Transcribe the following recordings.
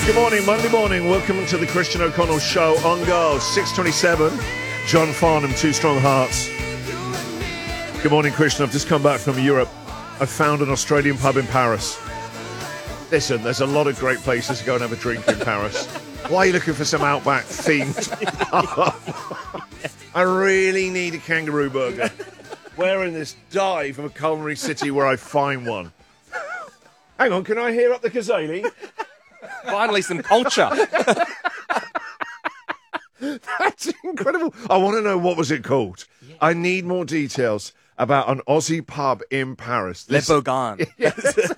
Good morning, Monday morning. Welcome to the Christian O'Connell Show on Go. 6:27. John Farnham, Two Strong Hearts. Good morning, Christian. I've just come back from Europe. I found an Australian pub in Paris. Listen, there's a lot of great places to go and have a drink in Paris. Why are you looking for some Outback themed? I really need a kangaroo burger. Where in this dive of a culinary city where I find one? Hang on, can I hear up the Kazali? Finally, some culture. That's incredible. I want to know, what was it called? Yeah. I need more details about an Aussie pub in Paris. Le Bogan. Yes.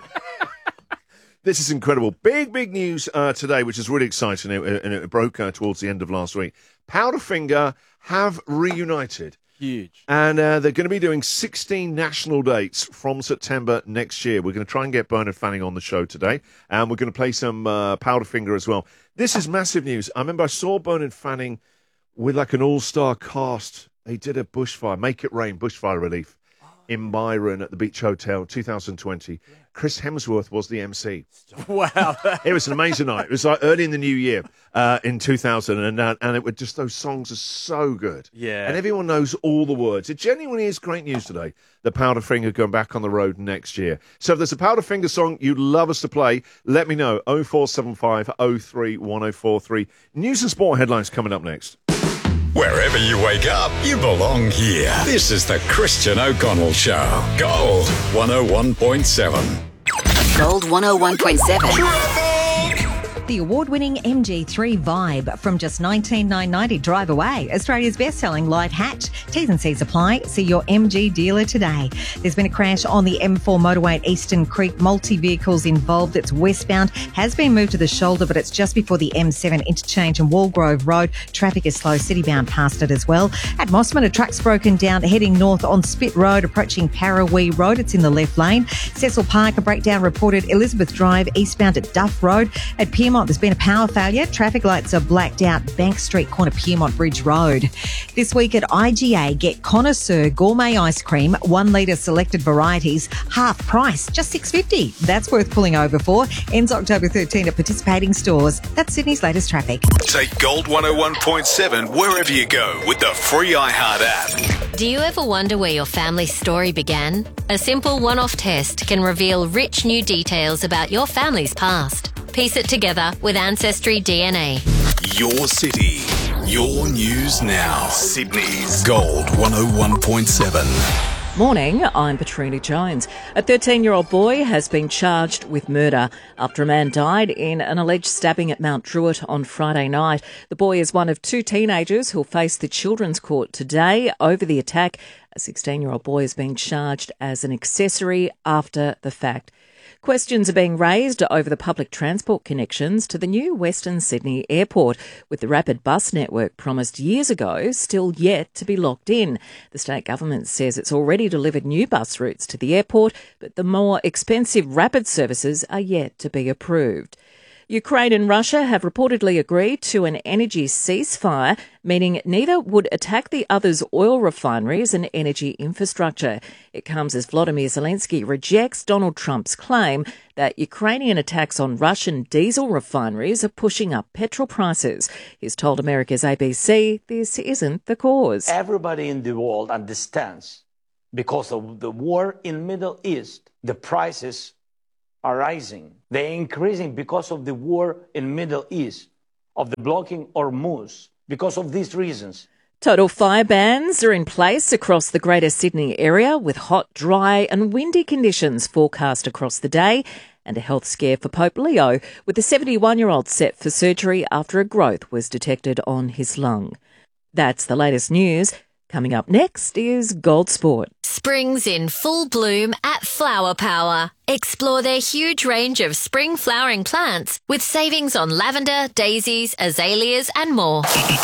This is incredible. Big news today, which is really exciting, and it broke towards the end of last week. Powderfinger have reunited. Huge. And they're going to be doing 16 national dates from September next year. We're going to try and get Bernard Fanning on the show today, and we're going to play some Powderfinger as well. This is massive news. I remember I saw Bernard Fanning with like an all-star cast. They did a bushfire, Make It Rain, bushfire relief in Byron at the Beach Hotel, 2020. Chris Hemsworth was the MC. Wow. It was an amazing night. It was like early in the new year in 2000, and it was just, those songs are so good. Yeah. And everyone knows all the words. It genuinely is great news today, the Powderfinger going back on the road next year. So if there's a Powderfinger song you'd love us to play, let me know. 0475 03 1043. News and sport headlines coming up next. Wherever you wake up, you belong here. This is the Christian O'Connell Show. Gold 101.7. Gold 101.7. The award-winning MG3 Vibe from just $19,990 drive away. Australia's best-selling light hatch. T's and C's apply. See your MG dealer today. There's been a crash on the M4 motorway at Eastern Creek. Multi-vehicles involved. It's westbound. Has been moved to the shoulder, but it's just before the M7 interchange and Walgrove Road. Traffic is slow. Citybound past it as well. At Mossman, a truck's broken down heading north on Spit Road, approaching Parawee Road. It's in the left lane. Cecil Park, a breakdown reported Elizabeth Drive, eastbound at Duff Road. At Pyrmont, there's been a power failure. Traffic lights are blacked out. Bank Street corner, Pyrmont Bridge Road. This week at IGA, get Connoisseur Gourmet Ice Cream, 1 litre selected varieties, half price, just $6.50. That's worth pulling over for. Ends October 13 at participating stores. That's Sydney's latest traffic. Take Gold 101.7 wherever you go with the free iHeart app. Do you ever wonder where your family's story began? A simple one-off test can reveal rich new details about your family's past. Piece it together with Ancestry DNA. Your city, your news now. Sydney's Gold 101.7. Morning, I'm Patrina Jones. A 13-year-old boy has been charged with murder after a man died in an alleged stabbing at Mount Druitt on Friday night. The boy is one of 2 teenagers who'll face the Children's Court today over the attack. A 16-year-old boy is being charged as an accessory after the fact. Questions are being raised over the public transport connections to the new Western Sydney Airport, with the rapid bus network promised years ago still yet to be locked in. The state government says it's already delivered new bus routes to the airport, but the more expensive rapid services are yet to be approved. Ukraine and Russia have reportedly agreed to an energy ceasefire, meaning neither would attack the other's oil refineries and energy infrastructure. It comes as Volodymyr Zelensky rejects Donald Trump's claim that Ukrainian attacks on Russian diesel refineries are pushing up petrol prices. He's told America's ABC this isn't the cause. Everybody in the world understands, because of the war in Middle East, the prices are rising. They're increasing because of the war in Middle East, of the blocking Hormuz, because of these reasons. Total fire bans are in place across the Greater Sydney area, with hot, dry and windy conditions forecast across the day, and a health scare for Pope Leo, with the 71-year-old set for surgery after a growth was detected on his lung. That's the latest news. Coming up next is Gold Sport. Spring's in full bloom at Flower Power. Explore their huge range of spring flowering plants with savings on lavender, daisies, azaleas and more.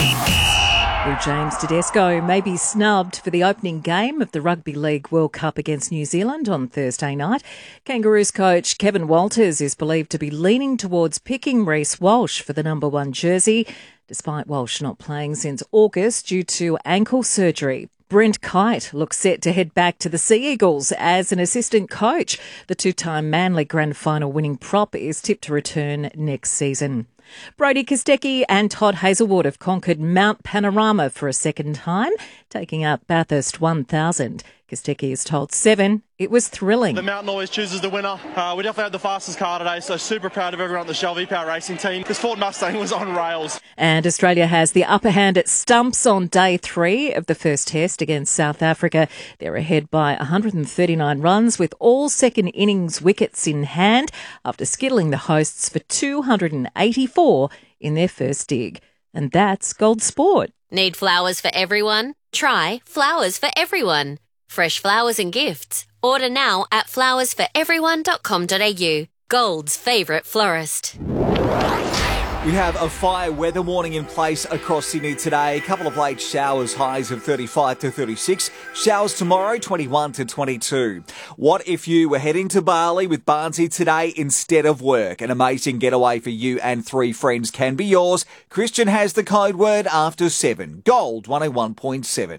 Well, James Tedesco may be snubbed for the opening game of the Rugby League World Cup against New Zealand on Thursday night. Kangaroos coach Kevin Walters is believed to be leaning towards picking Reece Walsh for the number 1 jersey, despite Walsh not playing since August due to ankle surgery. Brent Kite looks set to head back to the Sea Eagles as an assistant coach. The two-time Manly Grand Final winning prop is tipped to return next season. Brodie Kostecki and Todd Hazelwood have conquered Mount Panorama for a second time, taking out Bathurst 1000. Kostecki has told Seven it was thrilling. The mountain always chooses the winner. We definitely had the fastest car today, so super proud of everyone at the Shell V-Power Racing team. This Ford Mustang was on rails. And Australia has the upper hand at stumps on day 3 of the first test against South Africa. They're ahead by 139 runs with all second innings wickets in hand after skittling the hosts for 284 in their first dig. And that's Gold Sport. Need flowers for everyone? Try Flowers for Everyone. Fresh flowers and gifts. Order now at flowersforeveryone.com.au. Gold's favourite florist. We have a fire weather warning in place across Sydney today. A couple of late showers, highs of 35 to 36. Showers tomorrow, 21 to 22. What if you were heading to Bali with Barnsey today instead of work? An amazing getaway for you and 3 friends can be yours. Christian has the code word after 7. Gold 101.7.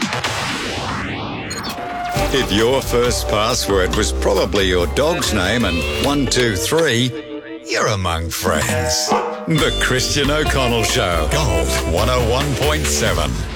If your first password was probably your dog's name and 1, 2, 3, you're among friends. The Christian O'Connell Show. Gold 101.7.